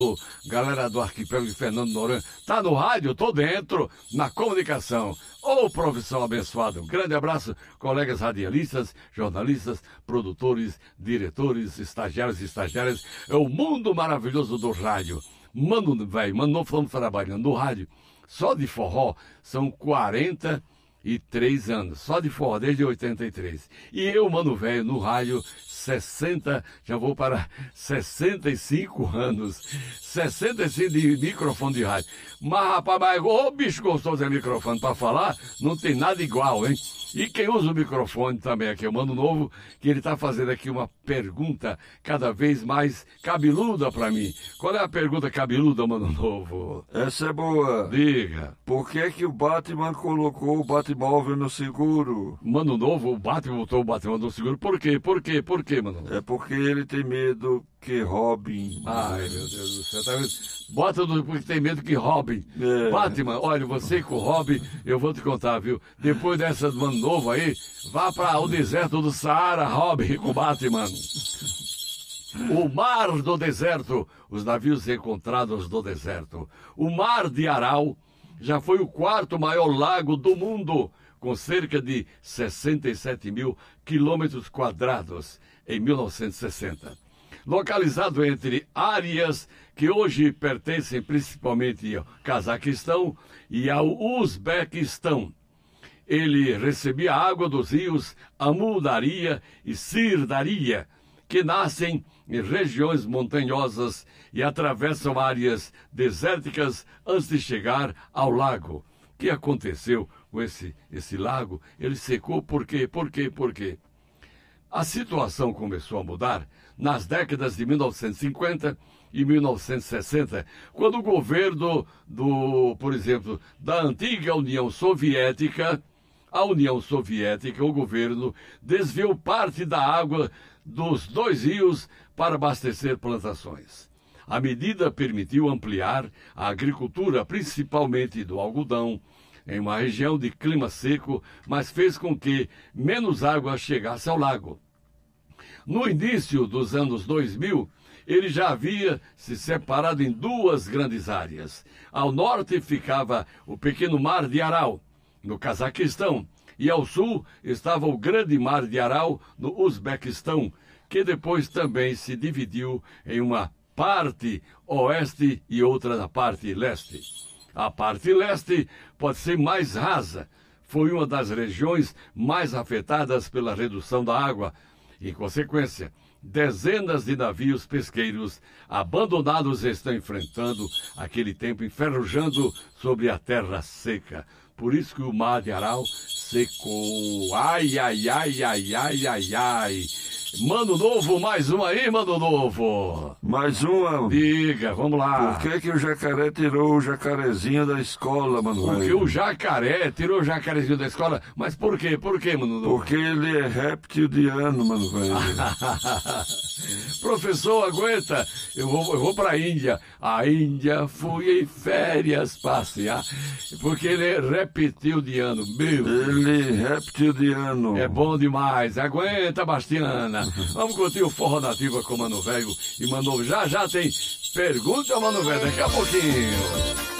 Galera do arquipélago de Fernando Noronha, tá no rádio, tô dentro, na comunicação. Ô, profissão abençoada, um grande abraço, colegas radialistas, jornalistas, produtores, diretores, estagiários e estagiárias. É o mundo maravilhoso do rádio. Mano, velho, não estamos trabalhando no rádio. Só de forró são 43 anos, só de forró, desde 83. E eu, mano velho, no rádio, 60, já vou para 65 anos. 65 de microfone de rádio. Mas, rapaz, ô bicho gostoso é microfone para falar, não tem nada igual, hein? E quem usa o microfone também aqui é o Mano Novo, que ele está fazendo aqui uma pergunta cada vez mais cabeluda para mim. Qual é a pergunta cabeluda, Mano Novo? Essa é boa. Diga. Por que que o Batman colocou o Batmóvel no seguro? Mano Novo, o Batman botou o Batman no seguro. Por quê? Por quê? Por quê, Mano Novo? É porque ele tem medo que roubem. Ai, meu Deus do céu, tá vendo? Bota porque tem medo que roubem. É. Batman, olha, você com o Robin, eu vou te contar, viu? Depois dessa do Mano Novo aí, vá para o deserto do Saara, Robin com o Batman. O mar do deserto, os navios encontrados do deserto. O mar de Aral já foi o quarto maior lago do mundo, com cerca de 67 mil quilômetros quadrados em 1960. Localizado entre áreas que hoje pertencem principalmente ao Cazaquistão e ao Uzbequistão. Ele recebia água dos rios Amu Daria e Sirdaria, que nascem em regiões montanhosas e atravessam áreas desérticas antes de chegar ao lago. O que aconteceu com esse lago? Ele secou por quê? Por quê? Por quê? A situação começou a mudar nas décadas de 1950 e 1960, quando o governo por exemplo, da antiga União Soviética, o governo desviou parte da água dos dois rios para abastecer plantações. A medida permitiu ampliar a agricultura, principalmente do algodão, em uma região de clima seco, mas fez com que menos água chegasse ao lago. No início dos anos 2000, ele já havia se separado em duas grandes áreas. Ao norte ficava o pequeno Mar de Aral, no Cazaquistão, e ao sul estava o grande Mar de Aral, no Uzbequistão, que depois também se dividiu em uma parte oeste e outra na parte leste. A parte leste pode ser mais rasa. Foi uma das regiões mais afetadas pela redução da água. Em consequência, dezenas de navios pesqueiros abandonados estão enfrentando aquele tempo enferrujando sobre a terra seca. Por isso que o Mar de Aral secou. Ai, ai, ai, ai, ai, ai, ai. Mano Novo, mais uma aí, Mano Novo. Mais uma. Diga, vamos lá. Por que o jacaré tirou o jacarezinho da escola, mano? Porque o jacaré tirou o jacarezinho da escola? Mas por quê? Por quê, Mano Novo? Porque ele é reptiliano, mano, velho. Professor, aguenta. Eu vou para a Índia. A Índia fui em férias passear. Porque ele é reptiliano, meu. Ele é reptiliano. É bom demais. Aguenta, Bastiana. Vamos curtir o forró nativa com o Mano Velho. E Mano já tem pergunta ao Mano Velho daqui a pouquinho.